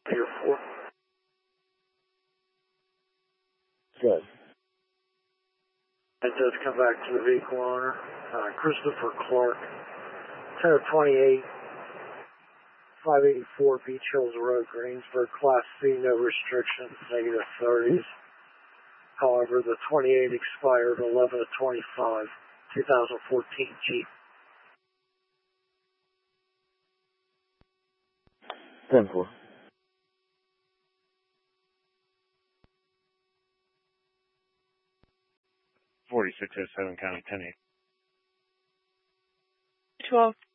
Tier 4. Good. It does come back to the vehicle owner, Christopher Clark, 1028, 584 Beach Hills Road, Greensburg, Class C, no restrictions, negative 30s. However, the 28 expired 11/25, 2014 Jeep. 10-4. 4607 County 10-8. 12.